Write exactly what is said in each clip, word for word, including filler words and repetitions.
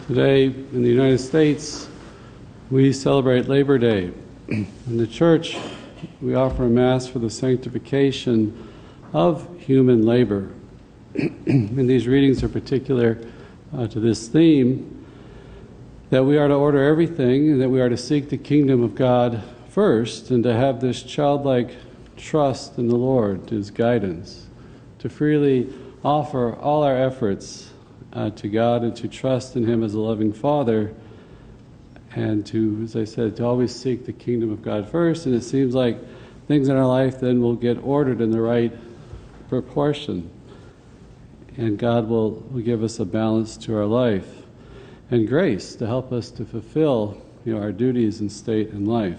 Today in the United States, we celebrate Labor Day. In the church, we offer a Mass for the sanctification of human labor. And these readings are particular uh, to this theme, that we are to order everything and that we are to seek the kingdom of God first, and to have this childlike trust in the Lord, His guidance, to freely offer all our efforts uh, to God and to trust in Him as a loving Father, and to, as I said, to always seek the kingdom of God first. And it seems like things in our life then will get ordered in the right proportion, and God will, will give us a balance to our life and grace to help us to fulfill, you know, our duties and state in life.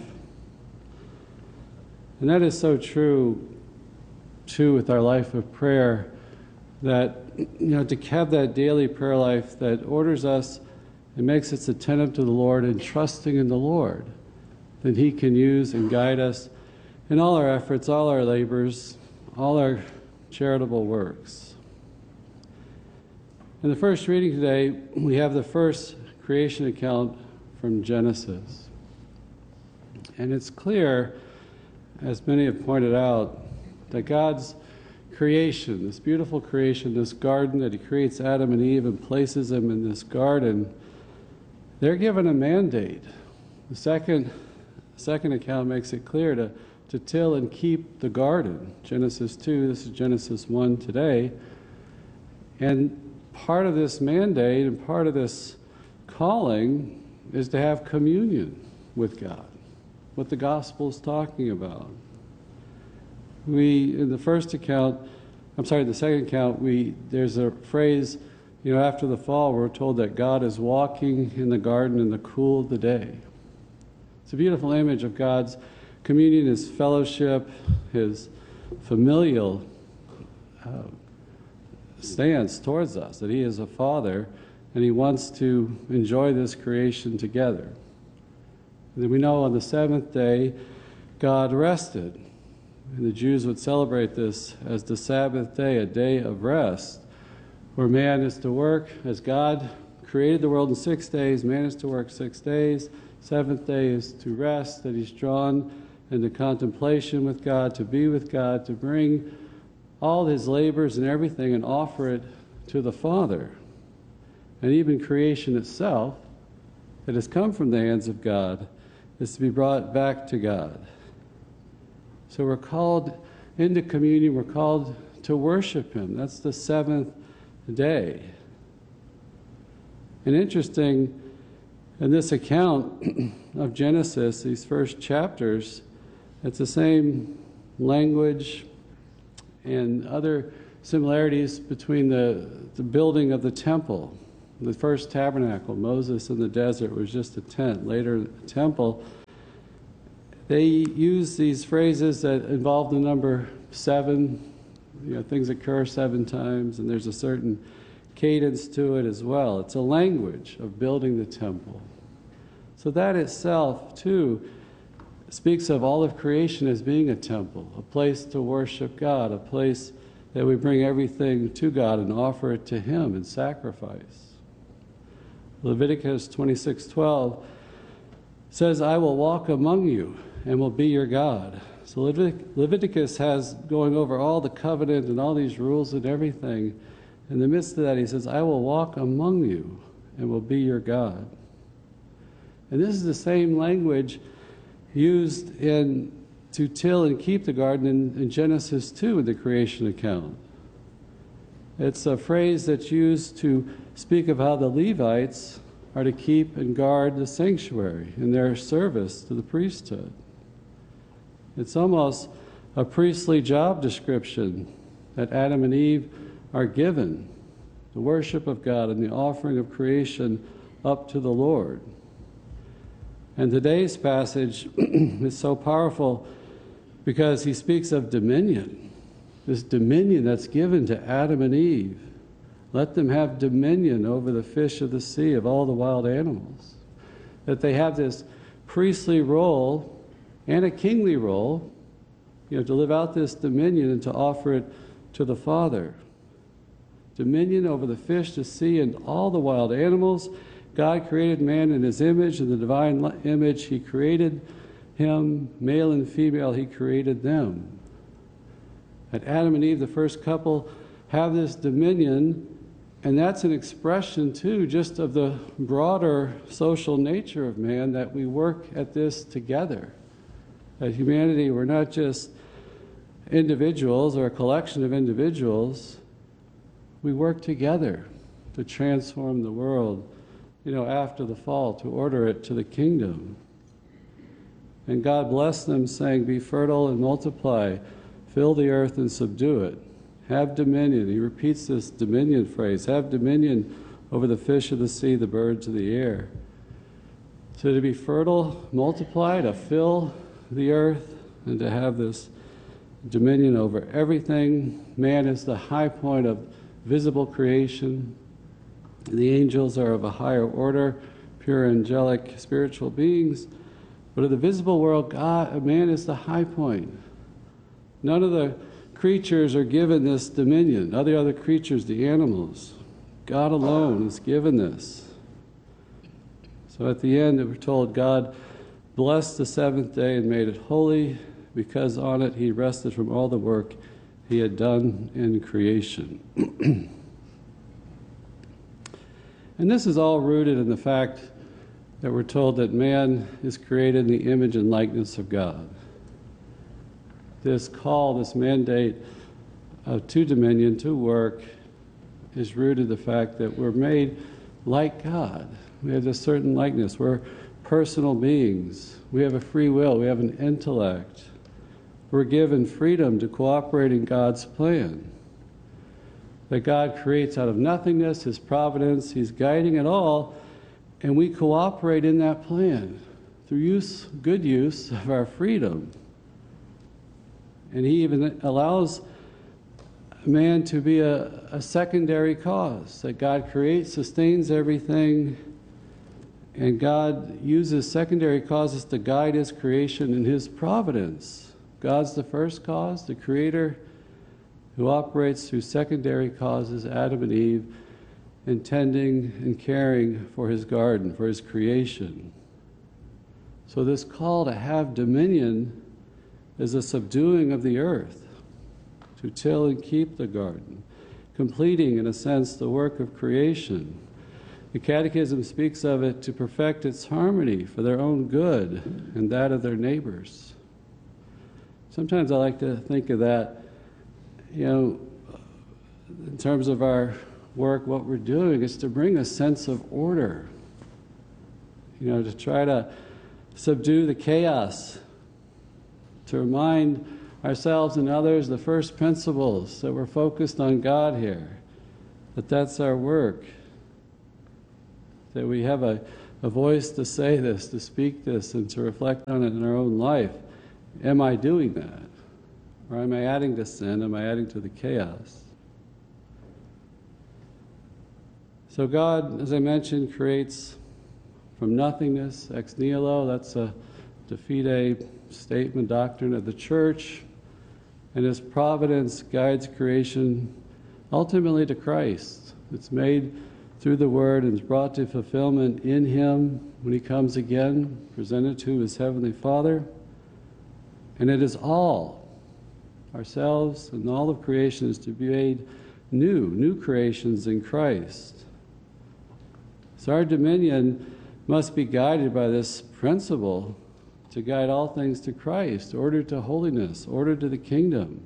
And that is so true too with our life of prayer, that, you know, to have that daily prayer life that orders us and makes us attentive to the Lord and trusting in the Lord, that He can use and guide us in all our efforts, all our labors, all our charitable works. In the first reading today, we have the first creation account from Genesis. And it's clear, as many have pointed out, that God's creation, this beautiful creation, this garden that He creates Adam and Eve and places them in this garden, they're given a mandate. The second, second account makes it clear to, to till and keep the garden. Genesis two, this is Genesis one today. And part of this mandate and part of this calling is to have communion with God, what the gospel is talking about. We, in the first account, I'm sorry, the second account, we there's a phrase, you know, after the fall, we're told that God is walking in the garden in the cool of the day. It's a beautiful image of God's communion, His fellowship, His familial uh, stance towards us, that He is a Father and He wants to enjoy this creation together. And then we know on the seventh day, God rested. And the Jews would celebrate this as the Sabbath day, a day of rest, where man is to work. As God created the world in six days, man is to work six days. Seventh day is to rest, that he's drawn into contemplation with God, to be with God, to bring all his labors and everything and offer it to the Father. And even creation itself, that has come from the hands of God, is to be brought back to God. So we're called into communion, we're called to worship Him. That's the seventh day. And interesting, in this account of Genesis, these first chapters, it's the same language and other similarities between the, the building of the temple. The first tabernacle, Moses in the desert, was just a tent. Later, the temple. They use these phrases that involve the number seven. You know, things occur seven times, and there's a certain cadence to it as well. It's a language of building the temple. So that itself, too, speaks of all of creation as being a temple, a place to worship God, a place that we bring everything to God and offer it to Him in sacrifice. Leviticus twenty-six twelve says, "I will walk among you and will be your God." So Levit- Leviticus has going over all the covenant and all these rules and everything. In the midst of that, he says, "I will walk among you and will be your God." And this is the same language used in to till and keep the garden in, in Genesis two in the creation account. It's a phrase that's used to speak of how the Levites are to keep and guard the sanctuary in their service to the priesthood. It's almost a priestly job description that Adam and Eve are given, the worship of God and the offering of creation up to the Lord. And today's passage is so powerful because he speaks of dominion, this dominion that's given to Adam and Eve. Let them have dominion over the fish of the sea, of all the wild animals. That they have this priestly role and a kingly role, you know, to live out this dominion and to offer it to the Father. Dominion over the fish, the sea, and all the wild animals, God created man in his image, in the divine image he created him, male and female he created them. That Adam and Eve, the first couple, have this dominion, and that's an expression too just of the broader social nature of man, that we work at this together. That humanity, we're not just individuals or a collection of individuals, we work together to transform the world, you know, after the fall, to order it to the kingdom. And God blessed them, saying, "Be fertile and multiply, fill the earth and subdue it. Have dominion." He repeats this dominion phrase, have dominion over the fish of the sea, the birds of the air. So to be fertile, multiply, to fill the earth, and to have this dominion over everything. Man is the high point of visible creation. The angels are of a higher order, pure angelic spiritual beings. But in the visible world, God, man is the high point. None of the creatures are given this dominion. Other other creatures, the animals. God alone is given this. So at the end, we're told God blessed the seventh day and made it holy, because on it he rested from all the work he had done in creation. And this is all rooted in the fact that we're told that man is created in the image and likeness of God. This call, this mandate uh, to dominion, to work, is rooted in the fact that we're made like God. We have this certain likeness. We're personal beings. We have a free will. We have an intellect. We're given freedom to cooperate in God's plan. That God creates out of nothingness, His providence, He's guiding it all, and we cooperate in that plan through use, good use of our freedom. And He even allows man to be a, a secondary cause, that God creates, sustains everything, and God uses secondary causes to guide His creation in His providence. God's the first cause, the Creator, who operates through secondary causes, Adam and Eve, intending and caring for His garden, for His creation. So this call to have dominion is a subduing of the earth, to till and keep the garden, completing, in a sense, the work of creation. The Catechism speaks of it to perfect its harmony for their own good and that of their neighbors. Sometimes I like to think of that, you know, in terms of our work, what we're doing is to bring a sense of order, you know, to try to subdue the chaos, to remind ourselves and others the first principles, that we're focused on God here, that that's our work, that we have a, a voice to say this, to speak this, and to reflect on it in our own life. Am I doing that? Or am I adding to sin? Am I adding to the chaos? So God, as I mentioned, creates from nothingness, ex nihilo. That's a de fide statement, doctrine of the Church. And His providence guides creation ultimately to Christ. It's made through the Word and is brought to fulfillment in Him when He comes again, presented to His Heavenly Father. And it is all, ourselves and all of creation, is to be made new, new creations in Christ. So our dominion must be guided by this principle to guide all things to Christ, order to holiness, order to the kingdom.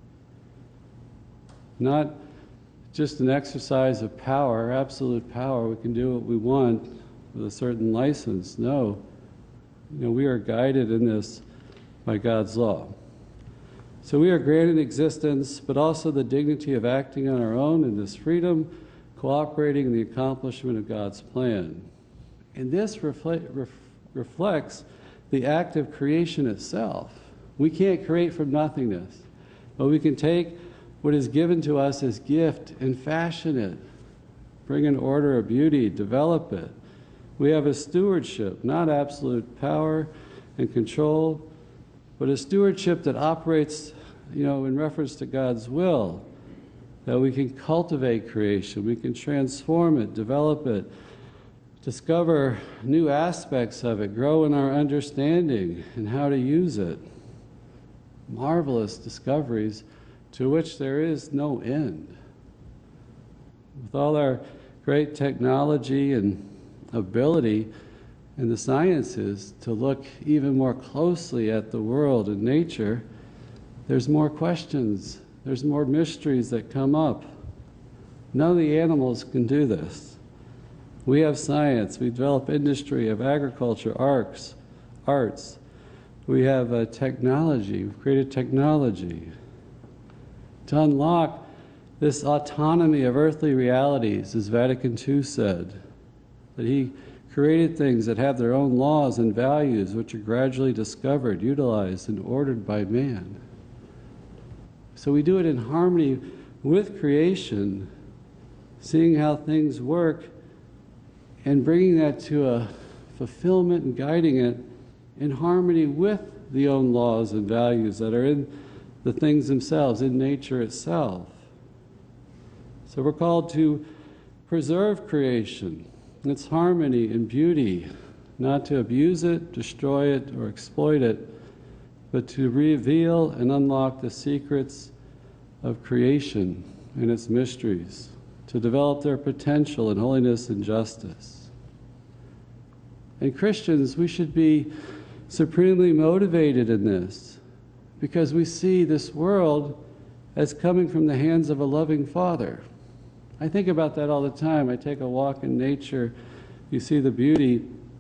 Not just an exercise of power, absolute power. We can do what we want with a certain license. No, you know, we are guided in this by God's law. So we are granted existence, but also the dignity of acting on our own in this freedom, cooperating in the accomplishment of God's plan. And this refle- ref- reflects the act of creation itself. We can't create from nothingness, but we can take what is given to us as gift and fashion it, bring an order of beauty, develop it. We have a stewardship, not absolute power and control, but a stewardship that operates, you know, in reference to God's will, that we can cultivate creation, we can transform it, develop it, discover new aspects of it, grow in our understanding and how to use it. Marvelous discoveries to which there is no end. With all our great technology and ability in the sciences to look even more closely at the world and nature, there's more questions, there's more mysteries that come up. None of the animals can do this. We have science, we develop industry of agriculture, arts, arts. We have uh, technology, we've created technology to unlock this autonomy of earthly realities, as Vatican Two said, that he created things that have their own laws and values which are gradually discovered, utilized, and ordered by man. So we do it in harmony with creation, seeing how things work and bringing that to a fulfillment and guiding it in harmony with the own laws and values that are in the things themselves, in nature itself. So we're called to preserve creation, its harmony and beauty, not to abuse it, destroy it, or exploit it, but to reveal and unlock the secrets of creation and its mysteries, to develop their potential in holiness and justice. And Christians, we should be supremely motivated in this, because we see this world as coming from the hands of a loving Father. I think about that all the time. I take a walk in nature, you see the beauty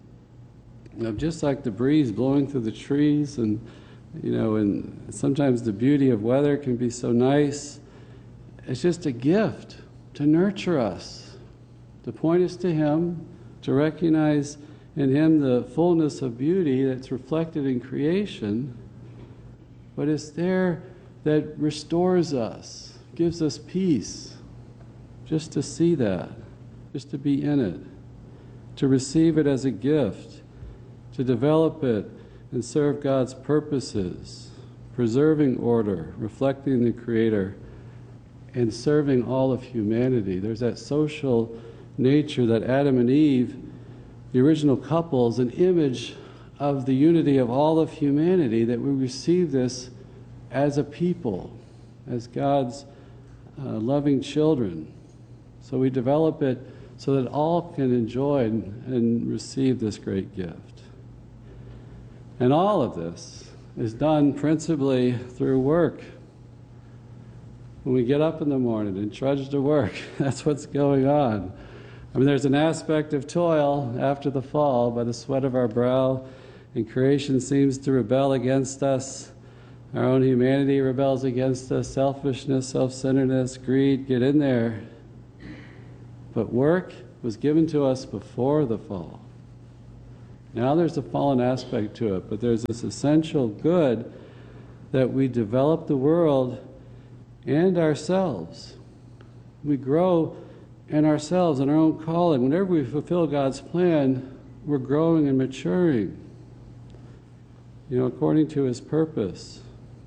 of just like the breeze blowing through the trees, and you know, and sometimes the beauty of weather can be so nice. It's just a gift to nurture us, to point us to Him, to recognize in Him the fullness of beauty that's reflected in creation, but it's there that restores us, gives us peace, just to see that, just to be in it, to receive it as a gift, to develop it and serve God's purposes, preserving order, reflecting the Creator, and serving all of humanity. There's that social nature that Adam and Eve, the original couple, is an image of the unity of all of humanity, that we receive this as a people, as God's uh, loving children. So we develop it so that all can enjoy and, and receive this great gift. And all of this is done principally through work. When we get up in the morning and trudge to work, that's what's going on. I mean, there's an aspect of toil after the fall by the sweat of our brow, and creation seems to rebel against us. Our own humanity rebels against us, selfishness, self-centeredness, greed, get in there. But work was given to us before the fall. Now there's a fallen aspect to it, but there's this essential good that we develop the world and ourselves. We grow in ourselves, in our own calling. Whenever we fulfill God's plan, we're growing and maturing, you know, according to His purpose.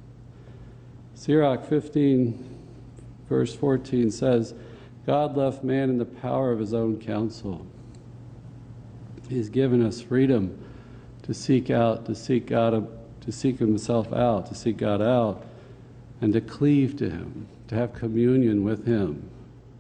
Sirach fifteen, verse fourteen says, God left man in the power of his own counsel. He's given us freedom to seek out, to seek God, to seek Himself out, to seek God out, and to cleave to Him, to have communion with Him.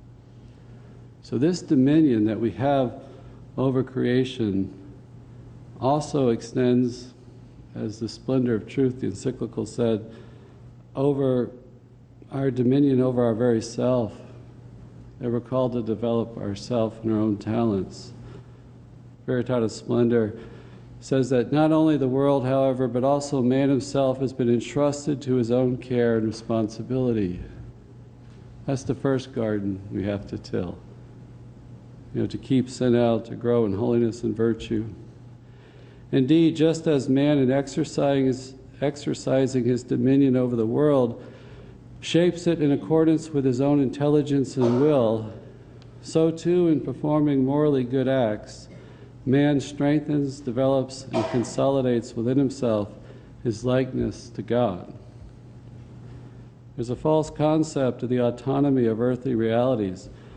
So this dominion that we have over creation also extends, as the Splendor of Truth, the encyclical said, over our dominion over our very self. That we're called to develop ourself and our own talents. Veritatis Splendor says that not only the world, however, but also man himself has been entrusted to his own care and responsibility. That's the first garden we have to till. You know, to keep sin out, to grow in holiness and virtue. Indeed, just as man in exercising his, exercising his dominion over the world shapes it in accordance with his own intelligence and will, so too in performing morally good acts, man strengthens, develops, and consolidates within himself his likeness to God. There's a false concept of the autonomy of earthly realities.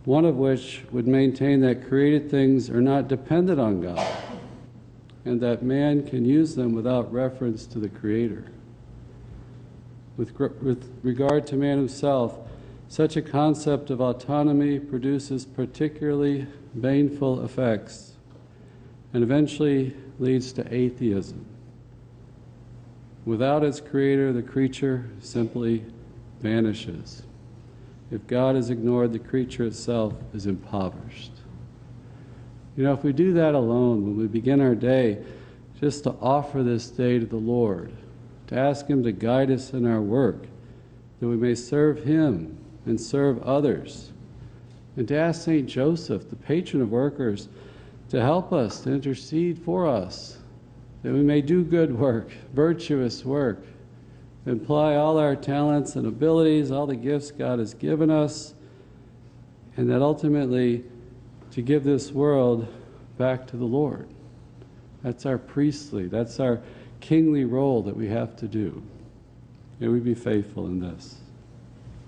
one of which would maintain that created things are not dependent on God, and that man can use them without reference to the Creator. With, with regard to man himself, such a concept of autonomy produces particularly baneful effects and eventually leads to atheism. Without its creator, the creature simply vanishes. If God is ignored, the creature itself is impoverished. You know, if we do that alone, when we begin our day, just to offer this day to the Lord, to ask Him to guide us in our work, that we may serve Him and serve others, and to ask Saint Joseph, the patron of workers, to help us, to intercede for us, that we may do good work, virtuous work, apply all our talents and abilities, all the gifts God has given us, and that ultimately to give this world back to the Lord. That's our priestly, that's our kingly role that we have to do. May we be faithful in this.